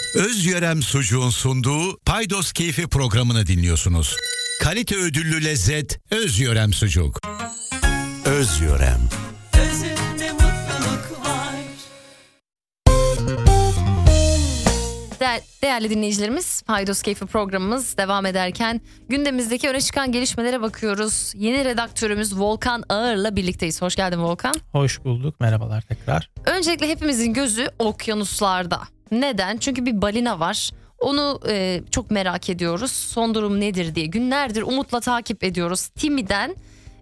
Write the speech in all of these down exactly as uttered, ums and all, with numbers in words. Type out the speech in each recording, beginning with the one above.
Özyörem Sucuğun sunduğu Paydos Keyfi programını dinliyorsunuz. Kalite ödüllü lezzet Özyörem Sucuk. Özyörem. Özünde mutluluk var. De- değerli dinleyicilerimiz, Paydos Keyfi programımız devam ederken gündemimizdeki öne çıkan gelişmelere bakıyoruz. Yeni redaktörümüz Volkan Ağır'la birlikteyiz. Hoş geldin Volkan. Hoş bulduk. Merhabalar tekrar. Öncelikle hepimizin gözü okyanuslarda. Neden? Çünkü bir balina var. Onu e, çok merak ediyoruz. Son durum nedir diye günlerdir umutla takip ediyoruz. Timi'den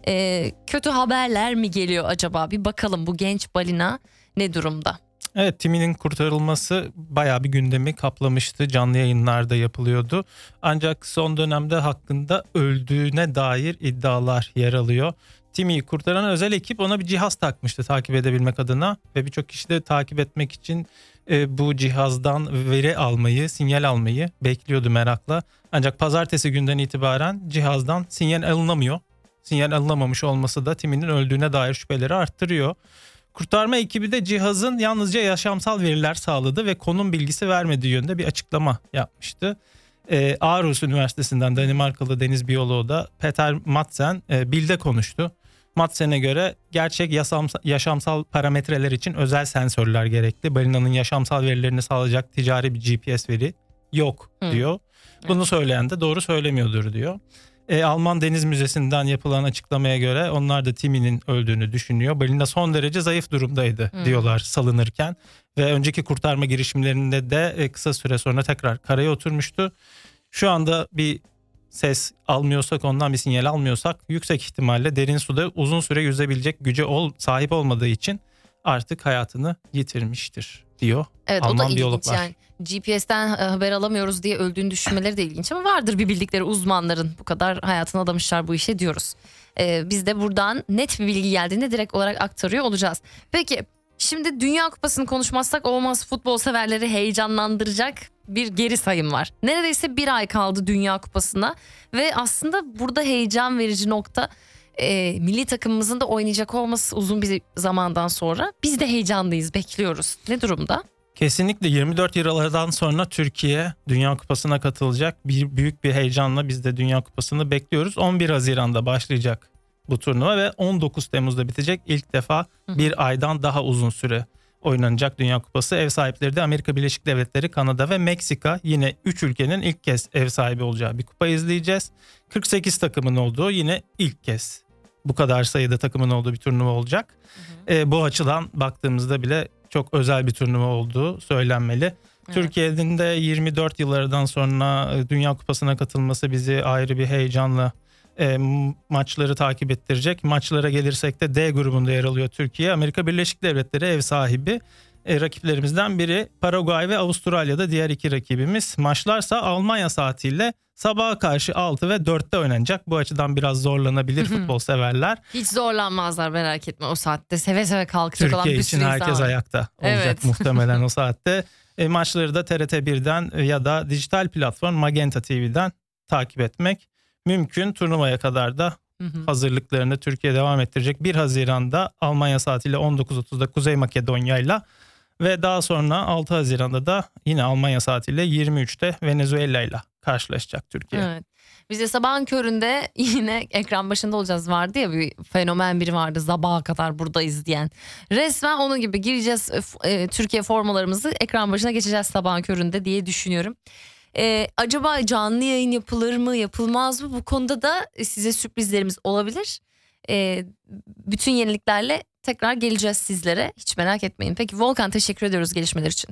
e, kötü haberler mi geliyor acaba? Bir bakalım bu genç balina ne durumda? Evet, Timi'nin kurtarılması bayağı bir gündemi kaplamıştı. Canlı yayınlarda yapılıyordu. Ancak son dönemde hakkında öldüğüne dair iddialar yer alıyor. Timi'yi kurtaran özel ekip ona bir cihaz takmıştı takip edebilmek adına. Ve birçok kişi de takip etmek için e, bu cihazdan veri almayı, sinyal almayı bekliyordu merakla. Ancak pazartesi günden itibaren cihazdan sinyal alınamıyor. Sinyal alınamamış olması da Timi'nin öldüğüne dair şüpheleri arttırıyor. Kurtarma ekibi de cihazın yalnızca yaşamsal veriler sağladı ve konum bilgisi vermediği yönde bir açıklama yapmıştı. Ee, Aarhus Üniversitesi'nden Danimarkalı deniz biyoloğu da Peter Madsen e, Bill'de konuştu. Madsen'e göre gerçek yaşamsal, yaşamsal parametreler için özel sensörler gerekli. Balinanın yaşamsal verilerini sağlayacak ticari bir G P S veri yok diyor. Hmm. Bunu söyleyen de doğru söylemiyordur diyor. E, Alman Deniz Müzesi'nden yapılan açıklamaya göre onlar da Timi'nin öldüğünü düşünüyor. Balina son derece zayıf durumdaydı hmm. diyorlar salınırken. Ve önceki kurtarma girişimlerinde de e, kısa süre sonra tekrar karaya oturmuştu. Şu anda bir ses almıyorsak, ondan bir sinyal almıyorsak yüksek ihtimalle derin suda uzun süre yüzebilecek güce ol, sahip olmadığı için artık hayatını yitirmiştir diyor evet, Alman o da ilginç biyologlar. Yani G P S'ten haber alamıyoruz diye öldüğünü düşünmeleri de ilginç ama vardır bir bildikleri, uzmanların bu kadar hayatını adamışlar bu işe diyoruz. Ee, biz de buradan net bir bilgi geldiğinde direkt olarak aktarıyor olacağız. Peki şimdi Dünya Kupası'nı konuşmazsak olmaz, futbol severleri heyecanlandıracak bir geri sayım var. Neredeyse bir ay kaldı Dünya Kupası'na ve aslında burada heyecan verici nokta e, milli takımımızın da oynayacak olması uzun bir zamandan sonra. Biz de heyecanlıyız, bekliyoruz. Ne durumda? Kesinlikle yirmi dört yıllardan sonra Türkiye Dünya Kupası'na katılacak. Bir büyük bir heyecanla biz de Dünya Kupası'nı bekliyoruz. on bir Haziran'da başlayacak bu turnuva ve on dokuz Temmuz'da bitecek. İlk defa bir aydan daha uzun süre oynanacak Dünya Kupası. Ev sahipleri de Amerika Birleşik Devletleri, Kanada ve Meksika. Yine üç ülkenin ilk kez ev sahibi olacağı bir kupa izleyeceğiz. kırk sekiz takımın olduğu yine ilk kez bu kadar sayıda takımın olduğu bir turnuva olacak. Hı hı. E, bu açıdan baktığımızda bile çok özel bir turnuva olduğu söylenmeli. Evet. Türkiye'nin de yirmi dört yıllardan sonra Dünya Kupası'na katılması bizi ayrı bir heyecanla e, maçları takip ettirecek. Maçlara gelirsek de D grubunda yer alıyor Türkiye. Amerika Birleşik Devletleri ev sahibi. E, rakiplerimizden biri Paraguay ve Avustralya'da diğer iki rakibimiz. Maçlarsa Almanya saatiyle sabaha karşı altı ve dörtte oynanacak. Bu açıdan biraz zorlanabilir futbol severler. Hiç zorlanmazlar, merak etme, o saatte seve seve kalkacak olan bir sürü Türkiye için herkes var. Ayakta olacak evet. muhtemelen o saatte. E, maçları da T R T birden ya da dijital platform Magenta T V'den takip etmek mümkün. Turnuvaya kadar da hı hı. hazırlıklarını Türkiye devam ettirecek. bir Haziran'da Almanya saatiyle on dokuz otuzda Kuzey Makedonya'yla ve daha sonra altı Haziran'da da yine Almanya saatiyle yirmi üçte Venezuela'yla karşılaşacak Türkiye. Evet. Biz de sabahın köründe yine ekran başında olacağız, vardı ya bir fenomen biri vardı sabaha kadar burada izleyen. Resmen onun gibi gireceğiz, e, Türkiye formalarımızı ekran başına geçeceğiz sabahın köründe diye düşünüyorum. Ee, acaba canlı yayın yapılır mı, yapılmaz mı? Bu konuda da size sürprizlerimiz olabilir. Ee, bütün yeniliklerle tekrar geleceğiz sizlere. Hiç merak etmeyin. Peki Volkan, teşekkür ediyoruz gelişmeler için.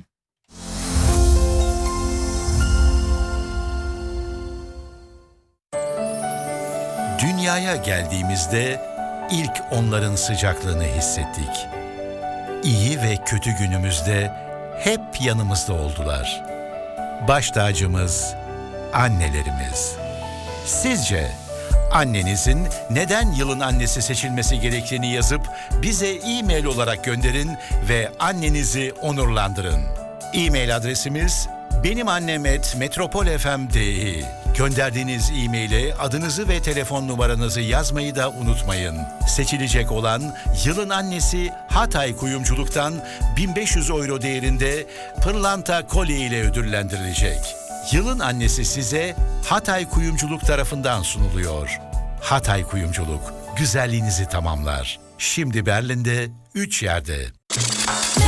Dünyaya geldiğimizde ilk onların sıcaklığını hissettik. İyi ve kötü günümüzde hep yanımızda oldular. Baş tacımız annelerimiz. Sizce annenizin neden yılın annesi seçilmesi gerektiğini yazıp bize e-mail olarak gönderin ve annenizi onurlandırın. E-mail adresimiz Benim annem et metropolfm.de. Gönderdiğiniz e-maile adınızı ve telefon numaranızı yazmayı da unutmayın. Seçilecek olan yılın annesi Hatay Kuyumculuk'tan bin beş yüz euro değerinde pırlanta kolye ile ödüllendirilecek. Yılın annesi size Hatay Kuyumculuk tarafından sunuluyor. Hatay Kuyumculuk güzelliğinizi tamamlar. Şimdi Berlin'de üç yerde.